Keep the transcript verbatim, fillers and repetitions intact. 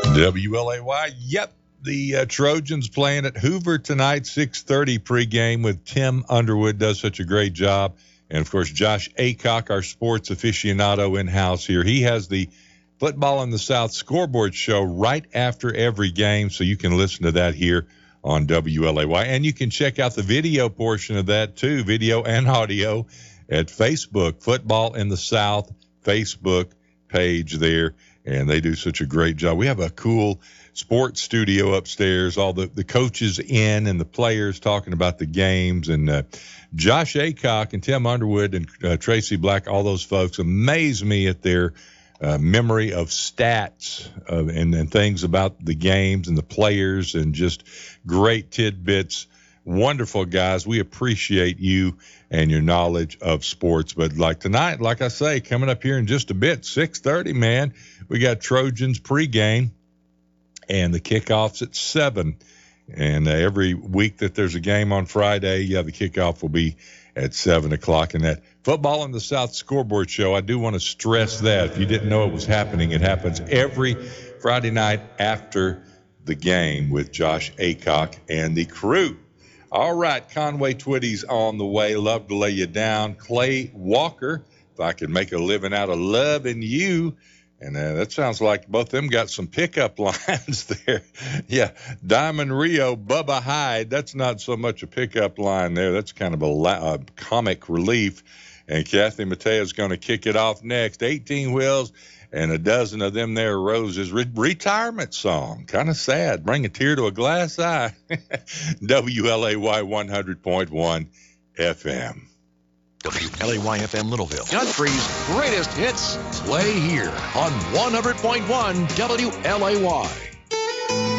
W L A Y, yep. The uh, Trojans playing at Hoover tonight, six thirty pregame with Tim Underwood. Does such a great job. And, of course, Josh Aycock, our sports aficionado in-house here. He has the Football in the South scoreboard show right after every game, so you can listen to that here on W L A Y. And you can check out the video portion of that, too, video and audio, at Facebook, Football in the South Facebook page there. And they do such a great job. We have a cool sports studio upstairs, all the, the coaches in and the players talking about the games. And uh, Josh Aycock and Tim Underwood and uh, Tracy Black, all those folks amaze me at their uh, memory of stats uh, and, and things about the games and the players and just great tidbits. Wonderful guys. We appreciate you and your knowledge of sports. But like tonight, like I say, coming up here in just a bit, six thirty, man, we got Trojans pregame, and the kickoff's at seven. And uh, every week that there's a game on Friday, yeah, the kickoff will be at seven o'clock. And that Football in the South scoreboard show, I do want to stress that. If you didn't know it was happening, it happens every Friday night after the game with Josh Aycock and the crew. All right, Conway Twitty's on the way. Love to lay you down. Clay Walker, if I could make a living out of loving you. And uh, that sounds like both of them got some pickup lines there. Yeah, Diamond Rio, Bubba Hyde. That's not so much a pickup line there. That's kind of a, la- a comic relief. And Kathy Mateo's going to kick it off next. eighteen wheels and a dozen of them there roses. Re- retirement song. Kind of sad. Bring a tear to a glass eye. W L A Y one hundred point one F M. W L A Y F M Littleville. Country's greatest hits play here on one hundred point one W L A Y.